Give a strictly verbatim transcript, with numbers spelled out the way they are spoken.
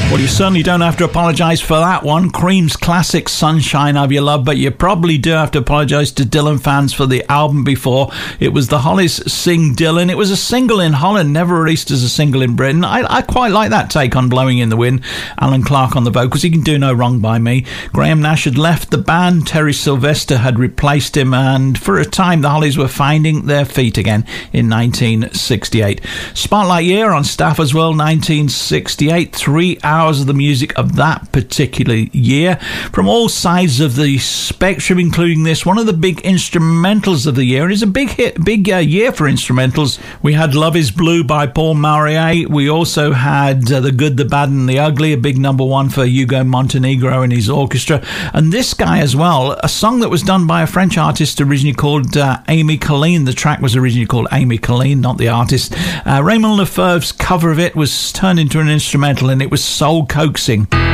Well, you certainly don't have to apologise for that one. Cream's classic Sunshine of Your Love, but you probably do have to apologise to Dylan fans for the album before. It was the Hollies Sing Dylan. It was a single in Holland, never released as a single in Britain. I, I quite like that take on Blowing in the Wind. Alan Clark on the vocals. He can do no wrong by me. Graham Nash had left the band. Terry Sylvester had replaced him, and for a time the Hollies were finding their feet again in nineteen sixty-eight. Spotlight year on staff as well, nineteen sixty-eight. Three hours Hours of the music of that particular year from all sides of the spectrum, including this, one of the big instrumentals of the year. And it's a big hit, big uh, year for instrumentals. We had Love Is Blue by Paul Maurier. We also had uh, The Good, the Bad and the Ugly, a big number one for Hugo Montenegro and his orchestra. And this guy as well, a song that was done by a French artist originally called uh, Amy Colleen. The track was originally called Amy Colleen, not the artist. Uh, Raymond Lefebvre's cover of it was turned into an instrumental, and it was soul coaxing.